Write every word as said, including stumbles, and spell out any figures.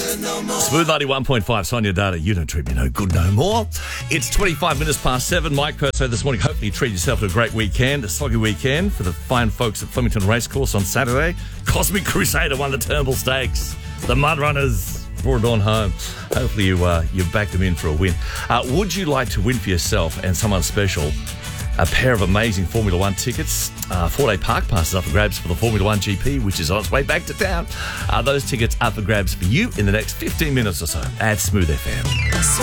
Smooth ninety-one point five, Sonia Data. You don't treat me no good no more. It's twenty-five minutes past seven. Mike Purso this morning. Hopefully you treat yourself to a great weekend, a soggy weekend for the fine folks at Flemington Racecourse on Saturday. Cosmic Crusader won the Turnbull Stakes. The Mud Runners brought it on home. Hopefully you uh, you backed them in for a win. Uh, would you like to win for yourself and someone special a pair of amazing Formula One tickets? Uh, four-day park passes up for grabs for the Formula One G P, which is on its way back to town. Uh, those tickets up for grabs for you in the next fifteen minutes or so at Smooth F M.